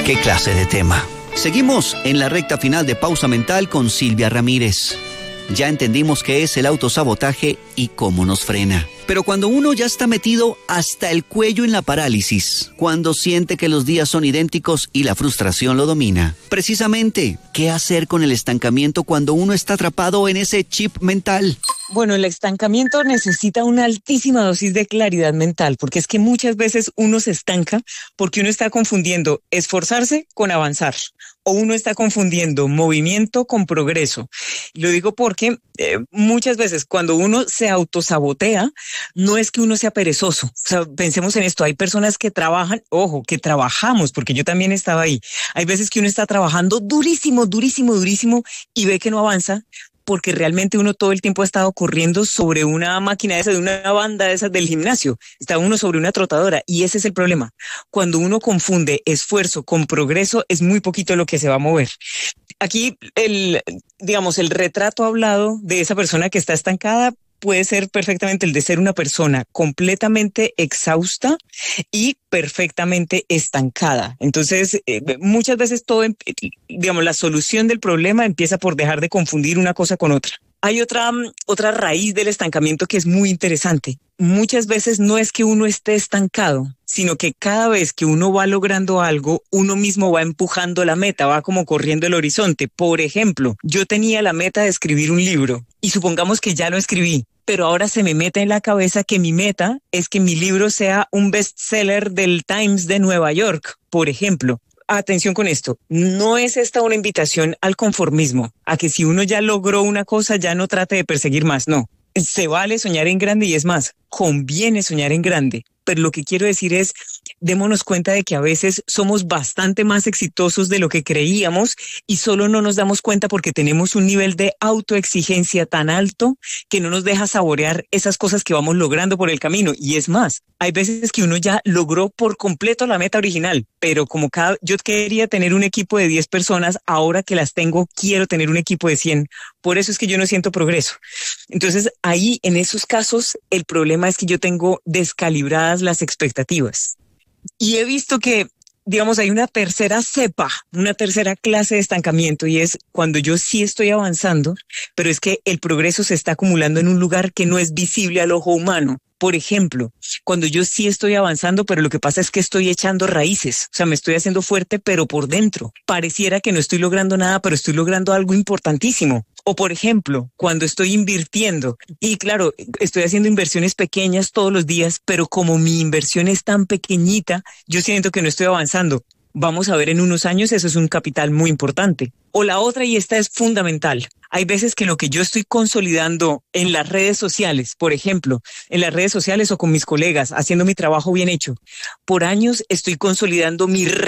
¿Qué clase de tema? Seguimos en la recta final de Pausa Mental con Silvia Ramírez. Ya entendimos qué es el autosabotaje y cómo nos frena. Pero cuando uno ya está metido hasta el cuello en la parálisis, cuando siente que los días son idénticos y la frustración lo domina, precisamente, ¿qué hacer con el estancamiento cuando uno está atrapado en ese chip mental? Bueno, el estancamiento necesita una altísima dosis de claridad mental, porque es que muchas veces uno se estanca porque uno está confundiendo esforzarse con avanzar, o uno está confundiendo movimiento con progreso. Lo digo porque muchas veces cuando uno se autosabotea, no es que uno sea perezoso. O sea, pensemos en esto, hay personas que trabajan, ojo, que trabajamos, porque yo también estaba ahí. Hay veces que uno está trabajando durísimo, durísimo, durísimo y ve que no avanza, porque realmente uno todo el tiempo ha estado corriendo sobre una máquina esa, de una banda de esas del gimnasio. Está uno sobre una trotadora y ese es el problema. Cuando uno confunde esfuerzo con progreso, es muy poquito lo que se va a mover. Aquí el retrato hablado de esa persona que está estancada puede ser perfectamente el de ser una persona completamente exhausta y perfectamente estancada. Entonces, muchas veces la solución del problema empieza por dejar de confundir una cosa con otra. Hay otra raíz del estancamiento que es muy interesante. Muchas veces no es que uno esté estancado, sino que cada vez que uno va logrando algo, uno mismo va empujando la meta, va como corriendo el horizonte. Por ejemplo, yo tenía la meta de escribir un libro y supongamos que ya lo escribí, pero ahora se me mete en la cabeza que mi meta es que mi libro sea un bestseller del Times de Nueva York, por ejemplo. Atención con esto, no es esta una invitación al conformismo, a que si uno ya logró una cosa ya no trate de perseguir más, no. Se vale soñar en grande y es más, conviene soñar en grande. Pero lo que quiero decir es, démonos cuenta de que a veces somos bastante más exitosos de lo que creíamos y solo no nos damos cuenta porque tenemos un nivel de autoexigencia tan alto que no nos deja saborear esas cosas que vamos logrando por el camino. Y es más, hay veces que uno ya logró por completo la meta original, pero yo quería tener un equipo de 10 personas, ahora que las tengo, quiero tener un equipo de 100. Por eso es que yo no siento progreso. Entonces, ahí, en esos casos, el problema es que yo tengo descalibradas las expectativas. Y he visto que, hay una tercera cepa, una tercera clase de estancamiento, y es cuando yo sí estoy avanzando, pero es que el progreso se está acumulando en un lugar que no es visible al ojo humano. Por ejemplo, cuando yo sí estoy avanzando, pero lo que pasa es que estoy echando raíces, o sea, me estoy haciendo fuerte, pero por dentro. Pareciera que no estoy logrando nada, pero estoy logrando algo importantísimo. O por ejemplo, cuando estoy invirtiendo, y claro, estoy haciendo inversiones pequeñas todos los días, pero como mi inversión es tan pequeñita, yo siento que no estoy avanzando. Vamos a ver en unos años, eso es un capital muy importante. O la otra, y esta es fundamental, hay veces que lo que yo estoy consolidando en las redes sociales, por ejemplo, en las redes sociales o con mis colegas, haciendo mi trabajo bien hecho, por años estoy consolidando mi